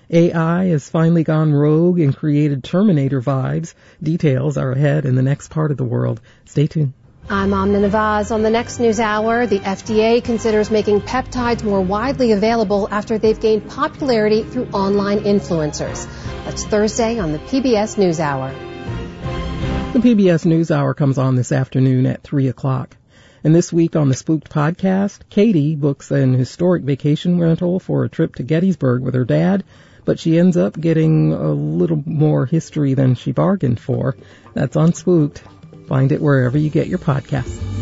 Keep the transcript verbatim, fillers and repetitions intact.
A I has finally gone rogue and created Terminator vibes. Details are ahead in the next part of the world. Stay tuned. I'm Amna Nawaz. On the next news hour, the F D A considers making peptides more widely available after they've gained popularity through online influencers. That's Thursday on the P B S NewsHour. The P B S NewsHour comes on this afternoon at three o'clock. And this week on the Spooked podcast, Katie books an historic vacation rental for a trip to Gettysburg with her dad, but she ends up getting a little more history than she bargained for. That's on Spooked. Find it wherever you get your podcasts.